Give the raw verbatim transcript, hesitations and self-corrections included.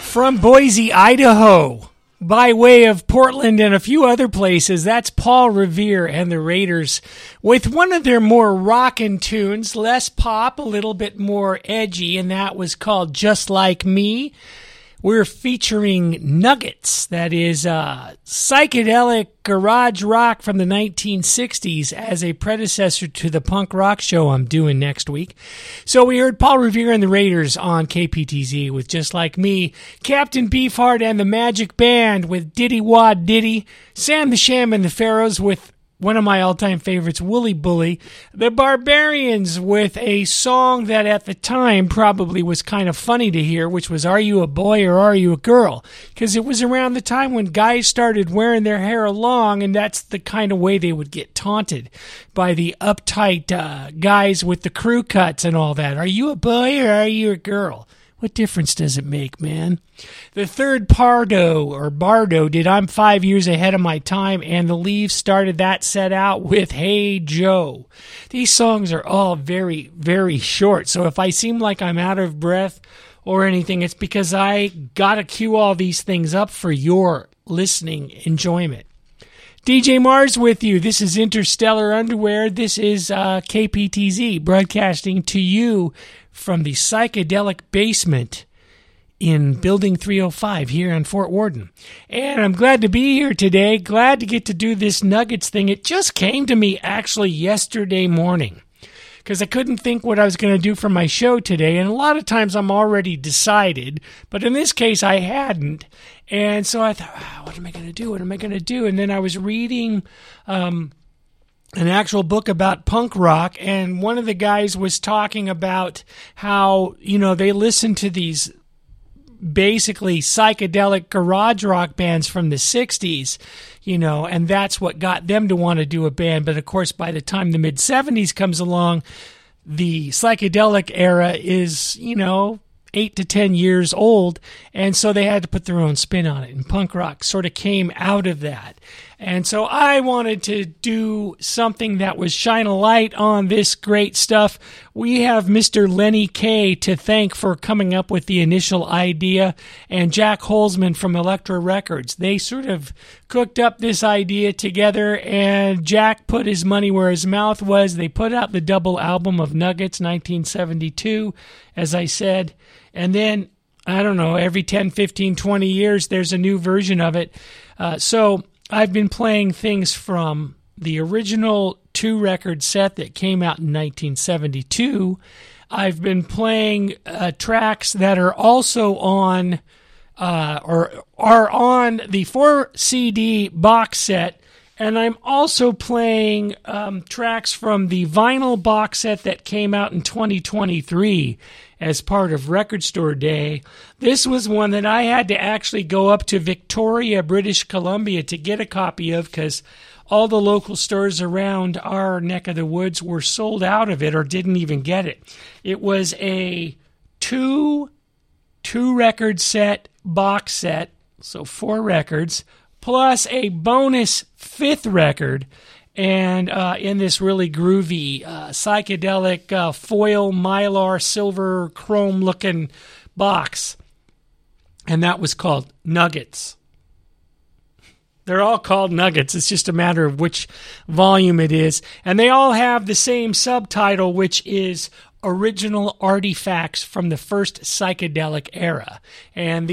From Boise, Idaho, by way of Portland and a few other places, that's Paul Revere and the Raiders with one of their more rockin' tunes, less pop, a little bit more edgy, and that was called Just Like Me. We're featuring Nuggets, that is uh, psychedelic garage rock from the nineteen sixties as a predecessor to the punk rock show I'm doing next week. So we heard Paul Revere and the Raiders on K P T Z with Just Like Me, Captain Beefheart and the Magic Band with Diddy Wad Diddy, Sam the Sham and the Pharaohs with one of my all-time favorites, Wooly Bully, the Barbarians with a song that at the time probably was kind of funny to hear, which was Are You a Boy or Are You a Girl? Because it was around the time when guys started wearing their hair long, and that's the kind of way they would get taunted by the uptight uh, guys with the crew cuts and all that. Are you a boy or are you a girl? What difference does it make, man? The third Pardo, or Bardo, did I'm Five Years Ahead of My Time, and the Leaves started that set out with Hey Joe. These songs are all very, very short, so if I seem like I'm out of breath or anything, it's because I gotta cue all these things up for your listening enjoyment. D J Mars with you. This is Interstellar Underwear. This is uh, K P T Z broadcasting to you from the psychedelic basement in Building three oh five here in Fort Worden. And I'm glad to be here today. Glad to get to do this Nuggets thing. It just came to me actually yesterday morning because I couldn't think what I was going to do for my show today. And a lot of times I'm already decided, but in this case I hadn't. And so I thought, oh, what am I going to do? What am I going to do? And then I was reading um, an actual book about punk rock, and one of the guys was talking about how, you know, they listen to these basically psychedelic garage rock bands from the sixties, you know, and that's what got them to want to do a band. But of course, by the time the mid seventies comes along, the psychedelic era is, you know, eight to ten years old, and so they had to put their own spin on it, and punk rock sort of came out of that. And so I wanted to do something that was shine a light on this great stuff. We have Mister Lenny Kaye to thank for coming up with the initial idea, and Jack Holzman from Elektra Records. They sort of cooked up this idea together, and Jack put his money where his mouth was. They put out the double album of Nuggets, nineteen seventy-two, as I said, and then, I don't know, every ten, fifteen, twenty years, there's a new version of it. Uh, so I've been playing things from the original two-record set that came out in nineteen seventy-two. I've been playing uh, tracks that are also on, uh, or are on the four C D box set, and I'm also playing um, tracks from the vinyl box set that came out in twenty twenty-three as part of Record Store Day. This was one that I had to actually go up to Victoria, British Columbia to get a copy of because all the local stores around our neck of the woods were sold out of it or didn't even get it. It was a two, two-record set box set, so four records, plus a bonus fifth record, and uh, in this really groovy, uh, psychedelic uh, foil mylar silver chrome looking box. And that was called Nuggets. They're all called Nuggets. It's just a matter of which volume it is. And they all have the same subtitle, which is Original Artifacts from the First Psychedelic Era. And